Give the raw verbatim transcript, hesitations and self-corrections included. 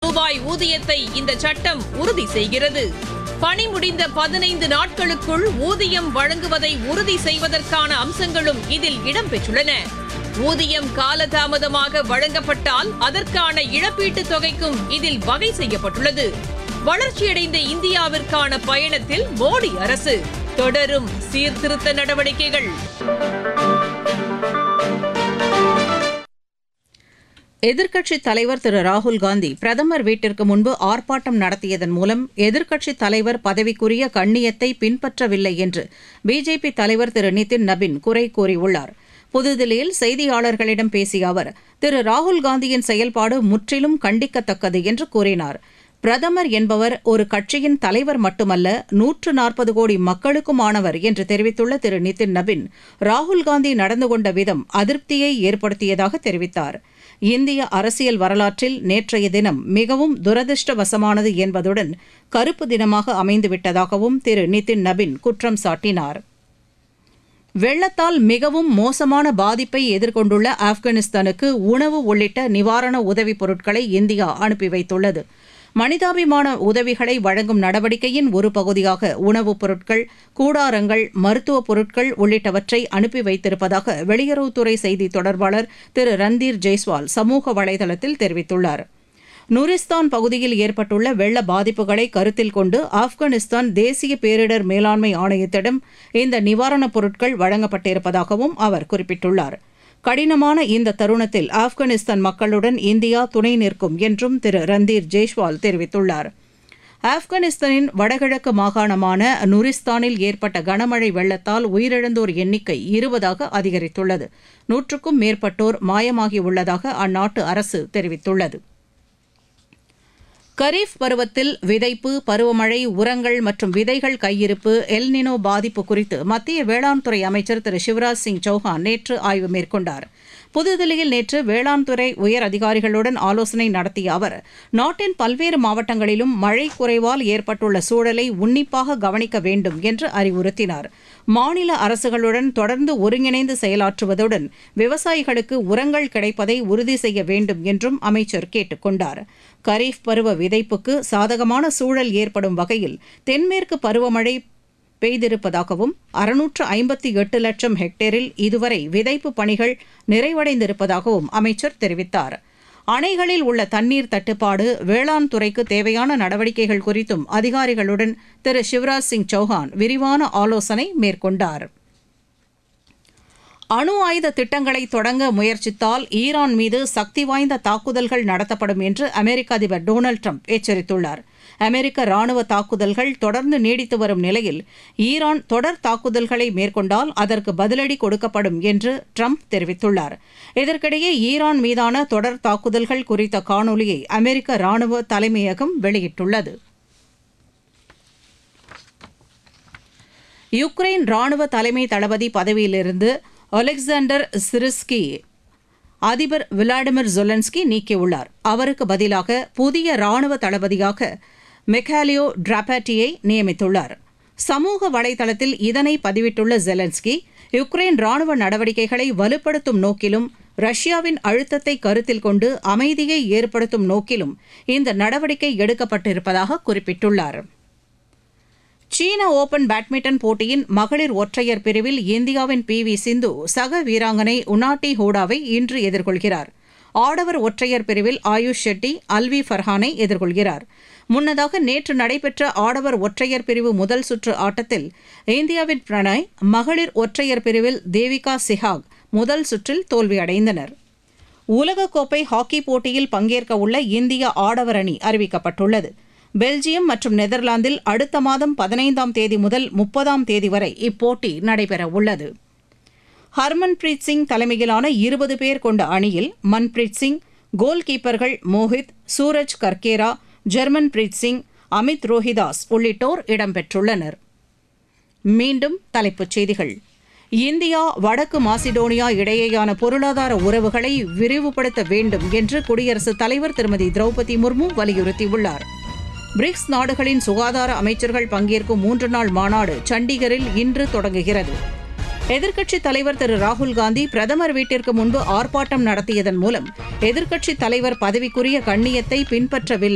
ரூபாய் ஊதியத்தை இந்த சட்டம் உறுதி செய்கிறது. பணி முடிந்த பதினைந்து நாட்களுக்குள் ஊதியம் வழங்குவதை உறுதி செய்வதற்கான அம்சங்களும் இதில் இடம்பெற்றுள்ளன. ஊதியம் காலதாமதமாக வழங்கப்பட்டால் அதற்கான இழப்பீட்டுத் தொகைக்கும் இதில் வகை செய்யப்பட்டுள்ளது. வளர்ச்சியடைந்த இந்தியாவிற்கான பயணத்தில் மோடி அரசு தொடரும் சீர்திருத்த நடவடிக்கைகள். எதிர்க்கட்சித் தலைவர் திரு ராகுல்காந்தி பிரதமர் வீட்டிற்கு முன்பு ஆர்ப்பாட்டம் நடத்தியதன் மூலம் எதிர்க்கட்சித் தலைவர் பதவிக்குரிய கண்ணியத்தை பின்பற்றவில்லை என்று பிஜேபி தலைவர் திரு நிதின் நபின் குறை கூறியுள்ளார். புதுதில்லியில் செய்தியாளர்களிடம் பேசிய அவர் திரு ராகுல்காந்தியின் செயல்பாடு முற்றிலும் கண்டிக்கத்தக்கது என்று கூறினார். பிரதமர் என்பவர் ஒரு கட்சியின் தலைவர் மட்டுமல்ல, நூற்று நாற்பது கோடி மக்களுக்குமானவர் என்று தெரிவித்துள்ள திரு நிதின் நபின் ராகுல்காந்தி நடந்து கொண்ட விதம் அதிருப்தியை ஏற்படுத்தியதாக தெரிவித்தார். இந்திய அரசியல் வரலாற்றில் நேற்றைய தினம் மிகவும் துரதிருஷ்டவசமானது என்பதுடன் கருப்பு தினமாக அமைந்துவிட்டதாகவும் திரு நிதின் நபின் குற்றம் சாட்டினார். வெள்ளத்தால் மிகவும் மோசமான பாதிப்பை எதிர்கொண்டுள்ள ஆப்கானிஸ்தானுக்கு உணவு உள்ளிட்ட நிவாரண உதவிப் பொருட்களை இந்தியா அனுப்பி வைத்துள்ளது. மனிதாபிமான உதவிகளை வழங்கும் நடவடிக்கையின் ஒரு பகுதியாக உணவுப் பொருட்கள், கூடாரங்கள், மருத்துவப் பொருட்கள் உள்ளிட்டவற்றை அனுப்பி வைத்திருப்பதாக வெளியுறவுத்துறை செய்தி தொடர்பாளர் திரு ரந்தீர் ஜெய்ஸ்வால் சமூக வலைதளத்தில் தெரிவித்துள்ளார். நூரிஸ்தான் பகுதியில் ஏற்பட்டுள்ள வெள்ள பாதிப்புகளை கருத்தில் கொண்டு ஆப்கானிஸ்தான் தேசிய பேரிடர் மேலாண்மை ஆணையத்திடம் இந்த நிவாரணப் பொருட்கள் வழங்கப்பட்டிருப்பதாகவும் அவர் குறிப்பிட்டுள்ளார். கடினமான இந்த தருணத்தில் ஆப்கானிஸ்தான் மக்களுடன் இந்தியா துணை நிற்கும் என்றும் திரு ரந்தீர் ஜெய்ஸ்வால் தெரிவித்துள்ளார். ஆப்கானிஸ்தானின் வடகிழக்கு மாகாணமான நூரிஸ்தானில் ஏற்பட்ட கனமழை வெள்ளத்தால் உயிரிழந்தோர் எண்ணிக்கை இருபதாக அதிகரித்துள்ளது. நூற்றுக்கும் மேற்பட்டோர் மாயமாகியுள்ளதாக அந்நாட்டு அரசு தெரிவித்துள்ளது. கரீஃப் பருவத்தில் விதைப்பு, பருவமழை, உரங்கள் மற்றும் விதைகள் கையிருப்பு, எல்னினோ பாதிப்பு குறித்து மத்திய வேளாண் துறை அமைச்சர் திரு சிவராஜ் சிங் சௌஹான் நேற்று ஆய்வு மேற்கொண்டார். புதுதில்லியில் நேற்று வேளாண் துறை உயர் அதிகாரிகளுடன் ஆலோசனை நடத்திய அவர் நாட்டின் பல்வேறு மாவட்டங்களிலும் மழை குறைவால் ஏற்பட்டுள்ள சூழலை உன்னிப்பாக கவனிக்க வேண்டும் என்று அறிவுறுத்தினார். மாநில அரசுகளுடன் தொடர்ந்து ஒருங்கிணைந்து செயலாற்றுவதுடன் விவசாயிகளுக்கு உரங்கள் கிடைப்பதை உறுதி செய்ய வேண்டும் என்றும் அமைச்சர் கேட்டுக் கொண்டார். கரீஃப் பருவ விதைப்புக்கு சாதகமான சூழல் ஏற்படும் வகையில் தென்மேற்கு பருவமழை பெய்திருப்பதாகவும் அறுநூற்று ஐம்பத்தி எட்டு லட்சம் ஹெக்டேரில் இதுவரை விதைப்பு பணிகள் நிறைவடைந்திருப்பதாகவும் அமைச்சர் தெரிவித்தார். அணைகளில் உள்ள தண்ணீர் தட்டுப்பாடு, வேளாண் துறைக்கு தேவையான நடவடிக்கைகள் குறித்தும் அதிகாரிகளுடன் திரு சிவராஜ் சிங் சௌஹான் விரிவான ஆலோசனை மேற்கொண்டார். அணு ஆயுத திட்டங்களை தொடங்க முயற்சித்தால் ஈரான் மீது சக்தி வாய்ந்த தாக்குதல்கள் நடத்தப்படும் என்று அமெரிக்க அதிபர் டொனால்டு ட்ரம்ப் எச்சரித்துள்ளார். அமெரிக்க ராணுவ தாக்குதல்கள் தொடர்ந்து நீடித்து வரும் நிலையில் ஈரான் தொடர் தாக்குதல்களை மேற்கொண்டால் அதற்கு பதிலடி கொடுக்கப்படும் என்று ட்ரம்ப் தெரிவித்துள்ளார். இதற்கிடையே ஈரான் மீதான தொடர் தாக்குதல்கள் குறித்த காணொலியை அமெரிக்க ராணுவ தலைமையகம் வெளியிட்டுள்ளது. யுக்ரைன் ராணுவ தலைமை தளபதி பதவியிலிருந்து அலெக்சாண்டர் சிரிஸ்கி அதிபர் விளாடிமிர் ஜெலன்ஸ்கி நீக்கியுள்ளார். அவருக்கு பதிலாக புதிய ராணுவ தளபதியாக மிகாலியோ டிராபாட்டியை நியமித்துள்ளார். சமூக வலைதளத்தில் இதனை பதிவிட்டுள்ள ஜெலன்ஸ்கி, யுக்ரைன் ராணுவ நடவடிக்கைகளை வலுப்படுத்தும் நோக்கிலும் ரஷ்யாவின் அழுத்தத்தை கருத்தில் கொண்டு அமைதியை ஏற்படுத்தும் நோக்கிலும் இந்த நடவடிக்கை எடுக்கப்பட்டிருப்பதாக குறிப்பிட்டுள்ளார். சீன ஓபன் பேட்மிண்டன் போட்டியின் மகளிர் ஒற்றையர் பிரிவில் இந்தியாவின் பி வி சிந்து சக வீராங்கனை உனாட்டி ஹூடாவை இன்று எதிர்கொள்கிறார். ஆடவர் ஒற்றையர் பிரிவில் ஆயுஷ் ஷெட்டி அல்வி ஃபர்ஹானை எதிர்கொள்கிறார். முன்னதாக நேற்று நடைபெற்ற ஆடவர் ஒற்றையர் பிரிவு முதல் சுற்று ஆட்டத்தில் இந்தியாவின் பிரணாய், மகளிர் ஒற்றையர் பிரிவில் தேவிகா சிஹாக் முதல் சுற்றில் தோல்வியடைந்தனர். உலகக்கோப்பை ஹாக்கி போட்டியில் பங்கேற்க உள்ள இந்திய ஆடவர் அணி அறிவிக்கப்பட்டுள்ளது. பெல்ஜியம் மற்றும் நெதர்லாந்தில் அடுத்த மாதம் பதினைந்தாம் தேதி முதல் முப்பதாம் தேதி வரை இப்போட்டி நடைபெறவுள்ளது. ஹர்மன்பிரீத் சிங் தலைமையிலான இருபது பேர் கொண்ட அணியில் மன்பிரீத் சிங், கோல் கீப்பர்கள் மோஹித், சூரஜ் கர்கேரா, ஜெர்மன்பிரீத் சிங், அமித் ரோஹிதாஸ் உள்ளிட்டோர் இடம்பெற்றுள்ளனர். மீண்டும் தலைப்புச் செய்திகள். இந்தியா வடக்கு மாசிடோனியா இடையேயான பொருளாதார உறவுகளை விரிவுபடுத்த வேண்டும் என்று குடியரசுத் தலைவர் திருமதி திரௌபதி முர்மு வலியுறுத்தியுள்ளார். பிரிக்ஸ் நாடுகளின் சுகாதார அமைச்சர்கள் பங்கேற்கும் மூன்று நாள் மாநாடு சண்டிகரில் இன்று தொடங்குகிறது. எதிர்க்கட்சித் தலைவர் திரு ராகுல்காந்தி பிரதமர் வீட்டிற்கு முன்பு ஆர்ப்பாட்டம் நடத்தியதன் மூலம் எதிர்க்கட்சித் தலைவர் பதவிக்குரிய கண்ணியத்தை பின்பற்றவில்லை